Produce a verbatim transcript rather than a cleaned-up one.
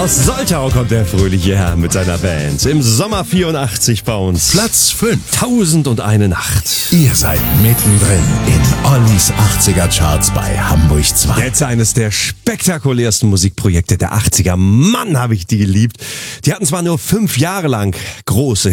Aus Soltau kommt der fröhliche Herr mit seiner Band. Im Sommer vierundachtzig bei uns. Platz fünf. Tausend und eine Nacht. Ihr seid mittendrin in Ollis achtziger Charts bei Hamburg zwei. Jetzt eines der spektakulärsten Musikprojekte der achtziger. Mann, habe ich die geliebt. Die hatten zwar nur fünf Jahre lang große